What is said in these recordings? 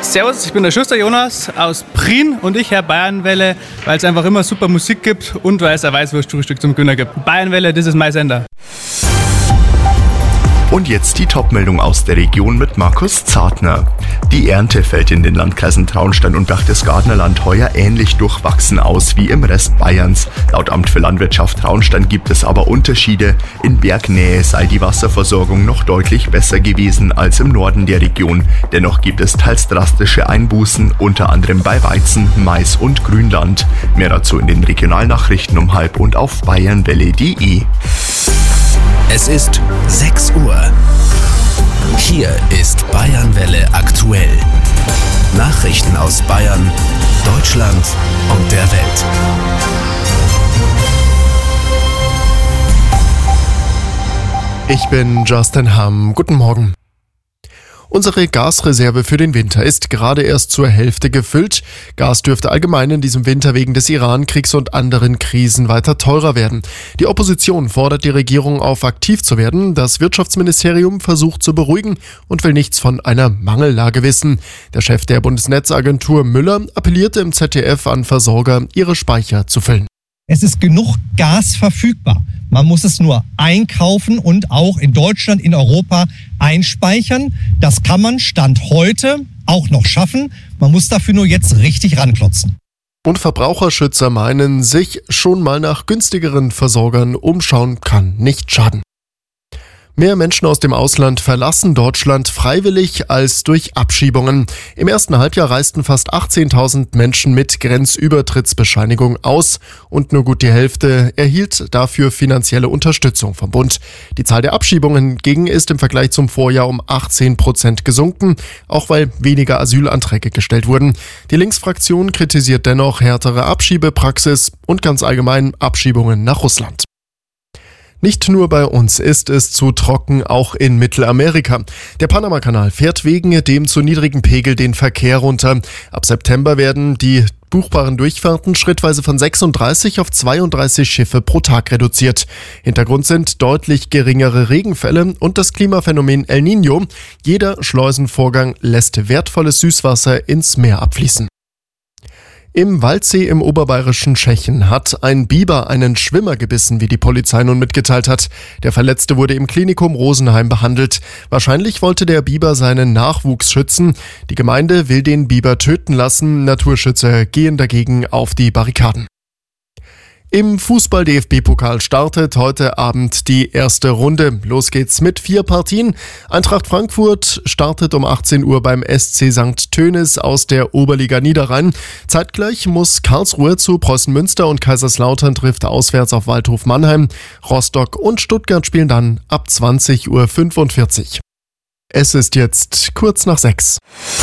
Servus, ich bin der Schuster Jonas aus Prien und ich höre Bayernwelle, weil es einfach immer super Musik gibt und weil es ein Weißwurstfrühstück zum Günner gibt. Bayernwelle, das ist mein Sender. Und jetzt die Top-Meldung aus der Region mit Markus Zartner. Die Ernte fällt in den Landkreisen Traunstein und Berchtesgadener Land heuer ähnlich durchwachsen aus wie im Rest Bayerns. Laut Amt für Landwirtschaft Traunstein gibt es aber Unterschiede. In Bergnähe sei die Wasserversorgung noch deutlich besser gewesen als im Norden der Region. Dennoch gibt es teils drastische Einbußen, unter anderem bei Weizen, Mais und Grünland. Mehr dazu in den Regionalnachrichten um 12:30 und auf bayernwelle.de. Es ist 6 Uhr. Hier ist Bayernwelle aktuell. Nachrichten aus Bayern, Deutschland und der Welt. Ich bin Justin Hamm. Guten Morgen. Unsere Gasreserve für den Winter ist gerade erst zur Hälfte gefüllt. Gas dürfte allgemein in diesem Winter wegen des Iran-Kriegs und anderen Krisen weiter teurer werden. Die Opposition fordert die Regierung auf, aktiv zu werden. Das Wirtschaftsministerium versucht zu beruhigen und will nichts von einer Mangellage wissen. Der Chef der Bundesnetzagentur Müller appellierte im ZDF an Versorger, ihre Speicher zu füllen. Es ist genug Gas verfügbar. Man muss es nur einkaufen und auch in Deutschland, in Europa einspeichern. Das kann man Stand heute auch noch schaffen. Man muss dafür nur jetzt richtig ranklotzen. Und Verbraucherschützer meinen, sich schon mal nach günstigeren Versorgern umschauen kann nicht schaden. Mehr Menschen aus dem Ausland verlassen Deutschland freiwillig als durch Abschiebungen. Im ersten Halbjahr reisten fast 18.000 Menschen mit Grenzübertrittsbescheinigung aus und nur gut die Hälfte erhielt dafür finanzielle Unterstützung vom Bund. Die Zahl der Abschiebungen hingegen ist im Vergleich zum Vorjahr um 18% gesunken, auch weil weniger Asylanträge gestellt wurden. Die Linksfraktion kritisiert dennoch härtere Abschiebepraxis und ganz allgemein Abschiebungen nach Russland. Nicht nur bei uns ist es zu trocken, auch in Mittelamerika. Der Panamakanal fährt wegen dem zu niedrigen Pegel den Verkehr runter. Ab September werden die buchbaren Durchfahrten schrittweise von 36 auf 32 Schiffe pro Tag reduziert. Hintergrund sind deutlich geringere Regenfälle und das Klimaphänomen El Niño. Jeder Schleusenvorgang lässt wertvolles Süßwasser ins Meer abfließen. Im Waldsee im oberbayerischen Tschechien hat ein Biber einen Schwimmer gebissen, wie die Polizei nun mitgeteilt hat. Der Verletzte wurde im Klinikum Rosenheim behandelt. Wahrscheinlich wollte der Biber seinen Nachwuchs schützen. Die Gemeinde will den Biber töten lassen. Naturschützer gehen dagegen auf die Barrikaden. Im Fußball-DFB-Pokal startet heute Abend die erste Runde. Los geht's mit 4 Partien. Eintracht Frankfurt startet um 18 Uhr beim SC St. Tönis aus der Oberliga Niederrhein. Zeitgleich muss Karlsruhe zu Preußen Münster und Kaiserslautern trifft auswärts auf Waldhof Mannheim. Rostock und Stuttgart spielen dann ab 20:45 Uhr. Es ist jetzt kurz nach 6.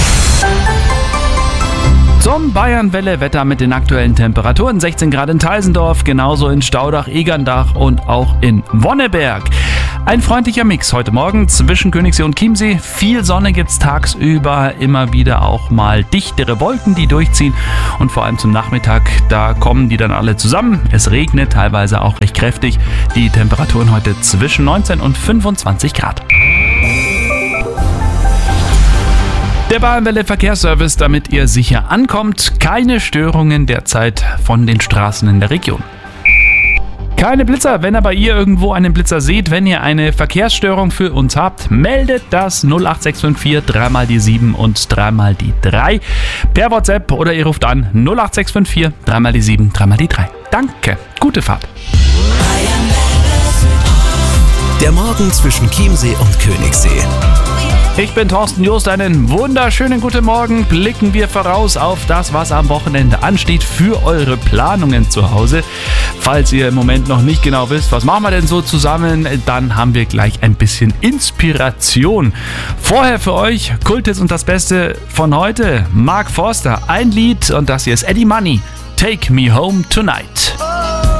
Zum Bayernwelle-Wetter mit den aktuellen Temperaturen. 16 Grad in Teisendorf, genauso in Staudach, Egerndach und auch in Wonneberg. Ein freundlicher Mix heute Morgen zwischen Königssee und Chiemsee. Viel Sonne gibt's tagsüber, immer wieder auch mal dichtere Wolken, die durchziehen. Und vor allem zum Nachmittag, da kommen die dann alle zusammen. Es regnet, teilweise auch recht kräftig. Die Temperaturen heute zwischen 19 und 25 Grad. Der Bayernwelle Verkehrsservice, damit ihr sicher ankommt. Keine Störungen derzeit von den Straßen in der Region. Keine Blitzer, wenn ihr bei ihr irgendwo einen Blitzer seht, wenn ihr eine Verkehrsstörung für uns habt, meldet das 08654 3 die 7 und 3 die 3 per WhatsApp oder ihr ruft an 08654 3 die 7, 3 die 3. Danke, gute Fahrt. Der Morgen zwischen Chiemsee und Königssee. Ich bin Thorsten Joost, einen wunderschönen guten Morgen. Blicken wir voraus auf das, was am Wochenende ansteht für eure Planungen zu Hause. Falls ihr im Moment noch nicht genau wisst, was machen wir denn so zusammen, dann haben wir gleich ein bisschen Inspiration. Vorher für euch Kulthits und das Beste von heute. Mark Forster, ein Lied und das hier ist Eddie Money. Take Me Home Tonight.